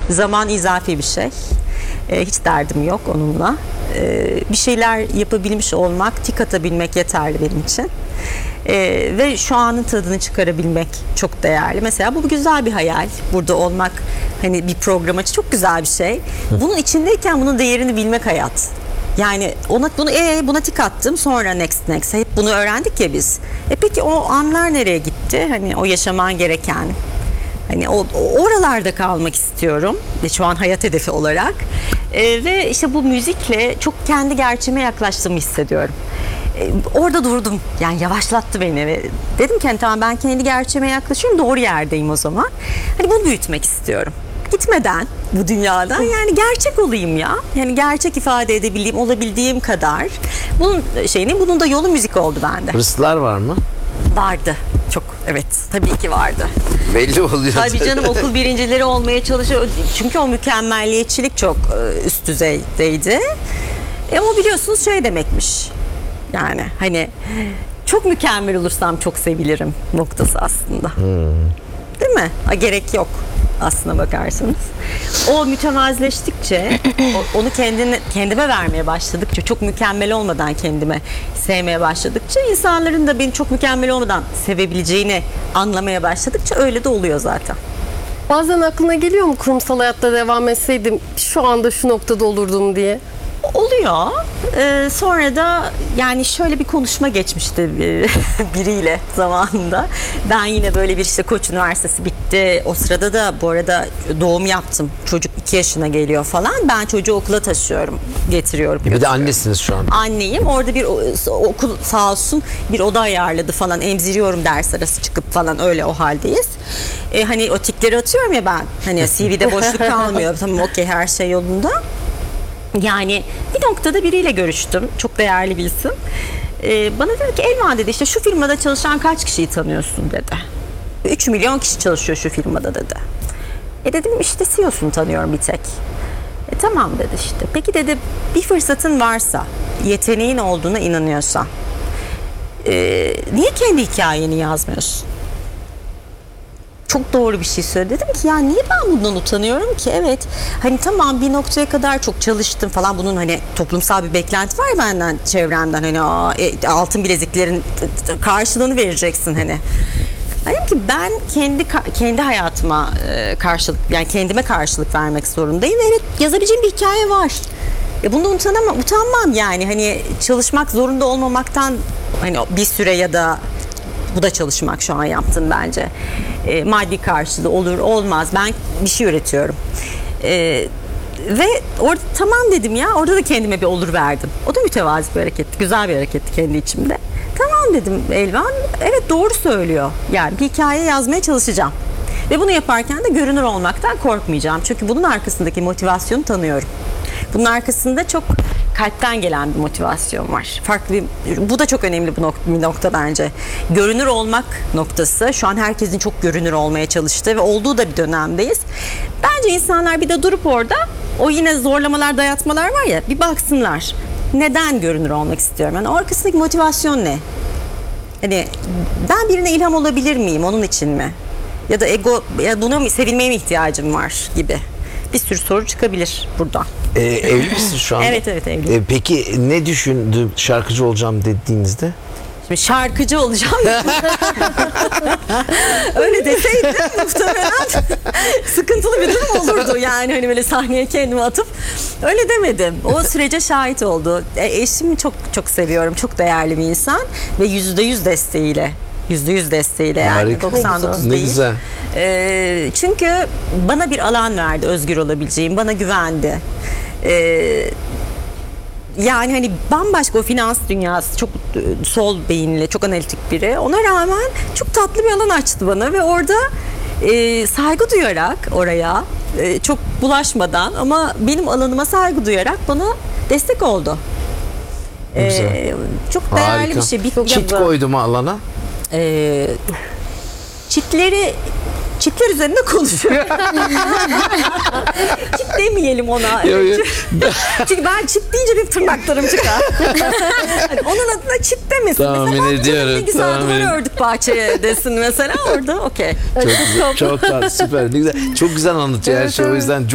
Zaman izafi bir şey. Hiç derdim yok onunla. Bir şeyler yapabilmiş olmak, tik atabilmek yeterli benim için. Ve şu anın tadını çıkarabilmek çok değerli. Mesela bu güzel bir hayal. Burada olmak hani bir program açı çok güzel bir şey. Bunun içindeyken bunun değerini bilmek hayat. Yani buna tik attım, sonra next hep bunu öğrendik ya biz. Peki o anlar nereye gitti? Hani o yaşaman gereken. Hani oralarda kalmak istiyorum ve şu an hayat hedefi olarak. Ve işte bu müzikle çok kendi gerçeğime yaklaştığımı hissediyorum. Orada durdum. Yani yavaşlattı beni ve dedim ki hani, tamam, ben kendi gerçeğime yaklaşıyorum, doğru yerdeyim o zaman. Hani bunu büyütmek istiyorum. Gitmeden bu dünyadan, yani gerçek olayım ya. Yani gerçek ifade edebildiğim, olabildiğim kadar. Bunun da yolu müzik oldu bende. Hırslar var mı? Vardı. Çok, evet. Tabii ki vardı. Belli oluyor. Tabii canım, okul birincileri olmaya çalışıyor. Çünkü o mükemmelliyetçilik çok üst düzeydeydi. Ama biliyorsunuz şey demekmiş. Yani hani çok mükemmel olursam çok sevilirim noktası aslında. Değil mi? Gerek yok aslına bakarsanız. O mütevazileştikçe, onu kendime vermeye başladıkça, çok mükemmel olmadan kendime sevmeye başladıkça, insanların da beni çok mükemmel olmadan sevebileceğini anlamaya başladıkça öyle de oluyor zaten. Bazen aklına geliyor mu, kurumsal hayatta devam etseydim şu anda şu noktada olurdum diye? Oluyor. Sonra da yani şöyle bir konuşma geçmişti biriyle zamanında. Ben yine böyle bir işte Koç Üniversitesi bitti. O sırada da bu arada doğum yaptım. Çocuk 2 yaşına geliyor falan. Ben çocuğu okula taşıyorum, getiriyorum. Bir de annesiniz şu an. Anneyim. Orada bir okul sağ olsun bir oda ayarladı falan. Emziriyorum ders arası çıkıp falan, öyle o haldeyiz. Hani o tikleri atıyorum ya ben. Hani CV'de boşluk kalmıyor. Tamam, okey, her şey yolunda. Yani bir noktada biriyle görüştüm. Çok değerli bir isim. Bana dedi ki, Elvan dedi, işte şu firmada çalışan kaç kişiyi tanıyorsun dedi. 3 milyon kişi çalışıyor şu firmada dedi. Dedim işte CEO'sunu tanıyorum bir tek. Tamam dedi işte. Peki dedi, bir fırsatın varsa, yeteneğin olduğuna inanıyorsan, niye kendi hikayeni yazmıyorsun? Çok doğru bir şey söyledi. Dedim ki ya niye ben bundan utanıyorum ki? Evet, hani tamam, bir noktaya kadar çok çalıştım falan, bunun hani toplumsal bir beklenti var ya benden, çevremden, hani altın bileziklerin karşılığını vereceksin hani. Dedim ki ben kendi hayatıma karşılık, yani kendime karşılık vermek zorundayım. Evet, yazabileceğim bir hikaye var. Bunda utanmam yani, hani çalışmak zorunda olmamaktan, hani bir süre ya da bu da çalışmak şu an yaptım bence. Maddi karşılığı olur olmaz, ben bir şey üretiyorum. Ve orada tamam dedim ya, orada da kendime bir olur verdim. O da mütevazi bir hareketti, güzel bir hareketti kendi içimde. Tamam dedim Elvan, evet doğru söylüyor. Yani bir hikaye yazmaya çalışacağım. Ve bunu yaparken de görünür olmaktan korkmayacağım. Çünkü bunun arkasındaki motivasyonu tanıyorum. Bunun arkasında çok kalpten gelen bir motivasyon var. Bu da çok önemli bir nokta bence. Görünür olmak noktası. Şu an herkesin çok görünür olmaya çalıştığı ve olduğu da bir dönemdeyiz. Bence insanlar bir de durup orada, o yine zorlamalar, dayatmalar var ya, bir baksınlar. Neden görünür olmak istiyorum? Yani o arkasındaki motivasyon ne? Hani ben birine ilham olabilir miyim, onun için mi? Ya da buna mı, sevilmeye mi ihtiyacım var gibi. Bir sürü soru çıkabilir buradan. Evli misin şu an? Evet evliyim. Peki ne düşündün şarkıcı olacağım dediğinizde? Şimdi şarkıcı olacağım. Öyle deseydim muhtemelen sıkıntılı bir durum olurdu. Yani hani böyle sahneye kendimi atıp, öyle demedim. O sürece şahit oldu. Eşimi çok çok seviyorum. Çok değerli bir insan ve %100 desteğiyle. %100 desteğiyle, yani Harika. 99 ne değil. güzel. Çünkü bana bir alan verdi, özgür olabileceğim, bana güvendi. Yani hani bambaşka, o finans dünyası, çok sol beyinli, çok analitik biri. Ona rağmen çok tatlı bir alan açtı bana ve orada saygı duyarak, oraya çok bulaşmadan ama benim alanıma saygı duyarak bana destek oldu. Çok değerli Harika. bir şey. Çit koydu mu alana? Çitler üzerinde konuşuyor. Çit demeyelim ona. Çünkü ben çit deyince bir tırnaklarım çıkar. Hani onun adına çit demesin. Tahmin mesela, ediyorum. Ne güzel duvar ördük bahçeye desin mesela, orada okey. Çok güzel, çok süper. Ne güzel. Çok güzel anlatıyor her şey, o yüzden